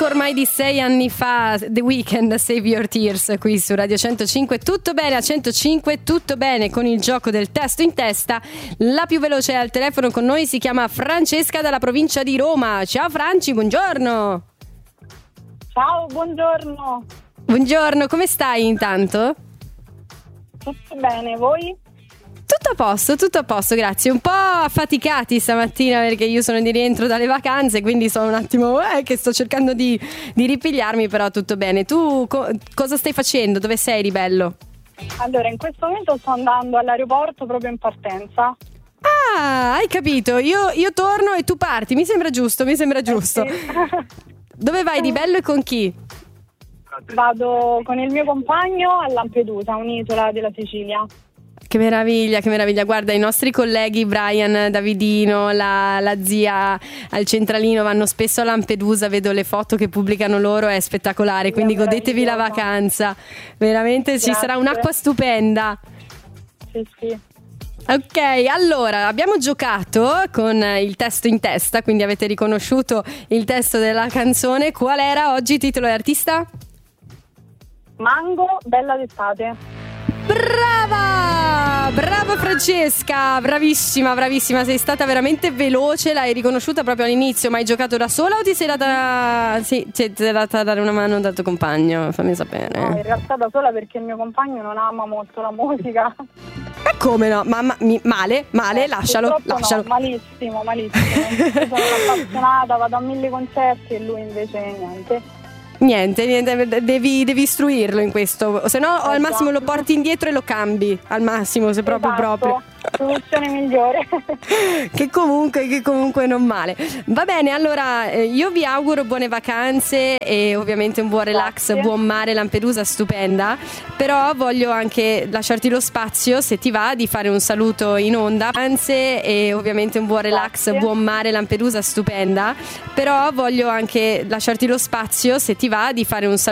ormai di 6 anni fa, The Weeknd, Save Your Tears, qui su Radio 105. Tutto bene a 105, tutto bene con il gioco del testo in testa. La più veloce al telefono con noi si chiama Francesca dalla provincia di Roma. Ciao Franci, buongiorno. Ciao, buongiorno. Buongiorno, come stai intanto? Tutto bene, voi? Tutto a posto, grazie. Un po' affaticati stamattina perché io sono di rientro dalle vacanze, quindi sono un attimo che sto cercando di ripigliarmi, però tutto bene. Tu cosa stai facendo? Dove sei di bello? Allora, in questo momento sto andando all'aeroporto proprio in partenza. Ah, hai capito, io torno e tu parti, mi sembra giusto. Sì. Dove vai di bello e con chi? Vado con il mio compagno a Lampedusa, un'isola della Sicilia. Che meraviglia, guarda, i nostri colleghi Brian, Davidino, la zia al centralino vanno spesso a Lampedusa, vedo le foto che pubblicano loro, è spettacolare, quindi godetevi la vacanza, veramente. Grazie. Ci sarà un'acqua stupenda. Sì. Ok, allora abbiamo giocato con il testo in testa, quindi avete riconosciuto il testo della canzone. Qual era oggi, titolo e artista? Mango, bella d'estate. Brava Francesca, bravissima, sei stata veramente veloce, l'hai riconosciuta proprio all'inizio. Ma hai giocato da sola o ti sei data a dare una mano dal tuo compagno? Fammi sapere. No, in realtà da sola, perché il mio compagno non ama molto la musica. Ma come no? Male, lascialo. No, malissimo. Io sono appassionata, vado a 1000 concerti e lui invece niente, devi istruirlo in questo, se no al massimo lo porti indietro e lo cambi, al massimo, se proprio soluzione migliore. che comunque non male. Va bene, allora io vi auguro buone vacanze e ovviamente un buon relax. Grazie. Buon mare, Lampedusa stupenda, però voglio anche lasciarti lo spazio, se ti va, di fare un saluto in onda. Vacanze e ovviamente un buon relax. Grazie. Buon mare, Lampedusa stupenda, però voglio anche lasciarti lo spazio, se ti va, di fare un saluto